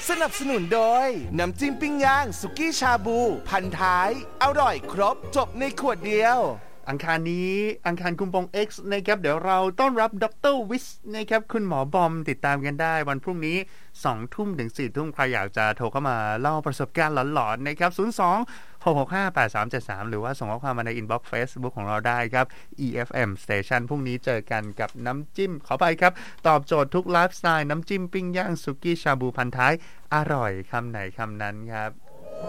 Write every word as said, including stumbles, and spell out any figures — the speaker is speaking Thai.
สนับสนุนโดยน้ำจิ้มปิ้งย่างสุกี้ชาบูพันท้ายอร่อยครบจบในขวดเดียวอังคารนี้อังคารคุมพง X นะครับเดี๋ยวเราต้อนรับดร.วิสนะครับคุณหมอบอมติดตามกันได้วันพรุ่งนี้ สองทุ่มถึง สี่ทุ่มใครอยากจะโทรเข้ามาเล่าประสบการณ์หลอนๆนะครับศูนย์ สอง หก หก ห้า แปด สาม เจ็ด สามหรือว่าส่งข้อความมาในอินบ็อกซ์ Facebook ของเราได้ครับ อี เอฟ เอ็ม Station พรุ่งนี้เจอกันกับน้ำจิ้มขอไปครับตอบโจทย์ทุกไลฟ์สไตล์น้ำจิ้มปิ้งย่างสุกี้ชาบูพันท้ายอร่อยคำไหนคำนั้นครับ